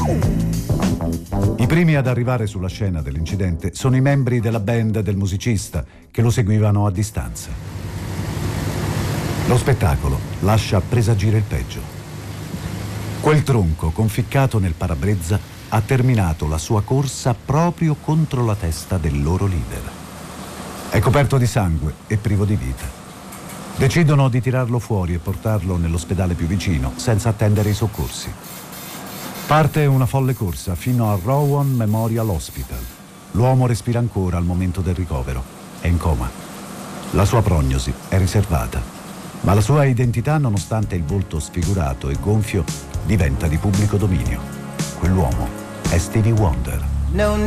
I primi ad arrivare sulla scena dell'incidente sono i membri della band del musicista che lo seguivano a distanza. Lo spettacolo lascia presagire il peggio. Quel tronco conficcato nel parabrezza ha terminato la sua corsa proprio contro la testa del loro leader. È coperto di sangue e privo di vita. Decidono di tirarlo fuori e portarlo nell'ospedale più vicino, senza attendere i soccorsi. Parte una folle corsa fino al Rowan Memorial Hospital. L'uomo respira ancora al momento del ricovero. È in coma. La sua prognosi è riservata, ma la sua identità, nonostante il volto sfigurato e gonfio, diventa di pubblico dominio. Quell'uomo è Stevie Wonder.